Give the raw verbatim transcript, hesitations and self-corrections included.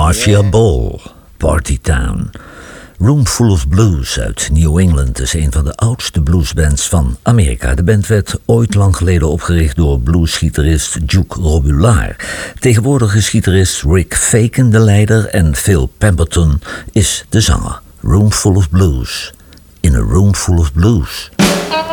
Marcia Ball, Party Town. Room Full of Blues uit New England is een van de oudste bluesbands van Amerika. De band werd ooit lang geleden opgericht door bluesgitarist Duke Robillard. Tegenwoordig is gitarist Rick Faken de leider en Phil Pemberton is de zanger. Room Full of Blues. In a Room Full of Blues.